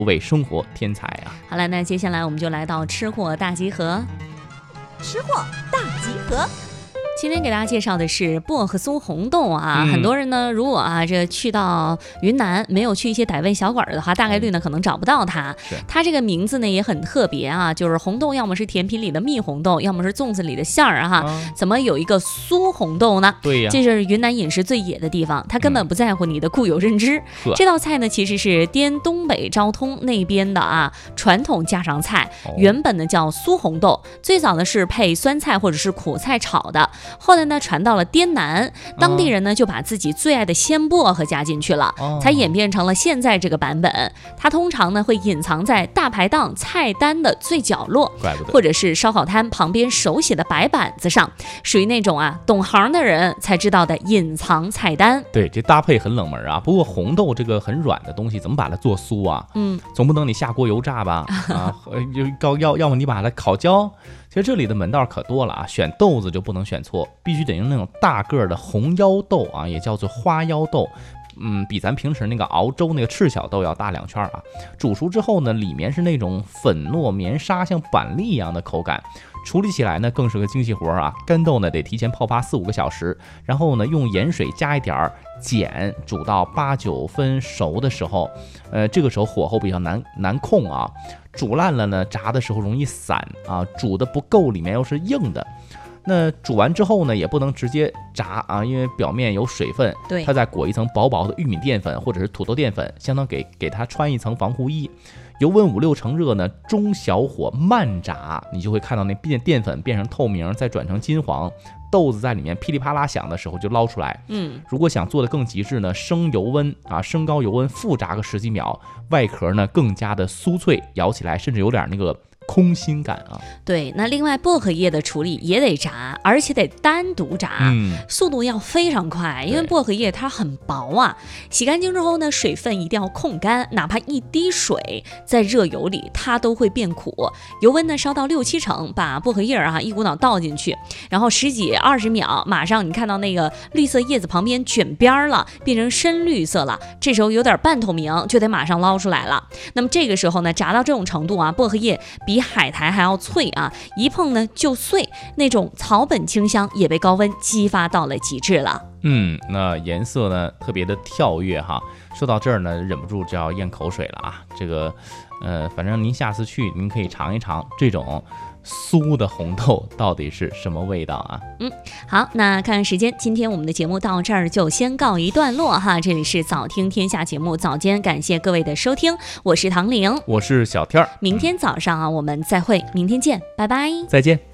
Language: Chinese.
为生活添彩啊。 好了，那接下来我们就来到吃货大集合。 吃货大集合。 今天给大家介绍的是薄荷酥红豆啊，很多人呢，如果这去到云南没有去一些傣味小馆的话，大概率呢可能找不到它。它这个名字呢也很特别啊，就是红豆要么是甜品里的蜜红豆，要么是粽子里的馅儿怎么有一个酥红豆呢？ 对呀， 这是云南饮食最野的地方，它根本不在乎你的固有认知。这道菜呢其实是滇东北昭通那边的传统家常菜，原本呢叫酥红豆，最早呢是配酸菜或者是苦菜炒的。后来呢传到了滇南，当地人呢就把自己最爱的鲜薄荷加进去了，才演变成了现在这个版本。它通常呢会隐藏在大排档菜单的最角落，或者是烧烤摊旁边手写的白板子上，属于那种懂行的人才知道的隐藏菜单。 对，这搭配很冷门啊。不过红豆这个很软的东西，怎么把它做酥啊？总不能你下锅油炸吧？要么你把它烤焦。其实这里的门道可多了啊，选豆子就不能选错，必须得用那种大个的红腰豆啊，也叫做花腰豆。比咱平时那个熬粥那个赤小豆要大2圈啊。煮熟之后呢，里面是那种粉糯绵沙，像板栗一样的口感。处理起来呢更是个精细活啊。干豆呢得提前泡发4-5个小时，然后呢用盐水加一点碱，煮到8、9分熟的时候，这个时候火候比较难控啊。煮烂了呢，炸的时候容易散啊，煮的不够，里面又是硬的。那煮完之后呢，也不能直接炸啊，因为表面有水分，它再裹一层薄薄的玉米淀粉或者是土豆淀粉，相当给它穿一层防护衣。油温5-6成热呢，中小火慢炸，你就会看到那淀粉变成透明，再转成金黄，豆子在里面噼里啪啦响的时候就捞出来。如果想做的更极致呢，升高油温复炸个10几秒，外壳呢更加的酥脆，咬起来甚至有点那个空心感啊。 对，那另外薄荷叶的处理也得炸，而且得单独炸，速度要非常快，因为薄荷叶它很薄啊。洗干净之后呢，水分一定要控干，哪怕一滴水在热油里它都会变苦。油温呢烧到6-7成，把薄荷叶一股脑倒进去，然后10几20秒，马上你看到那个绿色叶子旁边卷边了，变成深绿色了，这时候有点半透明，就得马上捞出来了。那么这个时候呢，炸到这种程度薄荷叶比海苔还要脆一碰呢就碎，那种草本清香也被高温激发到了极致了。 那颜色呢特别的跳跃哈。说到这儿呢，忍不住就要咽口水了啊。这个反正您下次去您可以尝一尝这种酥的红豆到底是什么味道啊。 好，那看看时间，今天我们的节目到这儿就先告一段落哈。这里是早听天下节目早间，感谢各位的收听，我是唐玲， 我是小天儿。 明天早上我们再会，明天见，拜拜， 再见。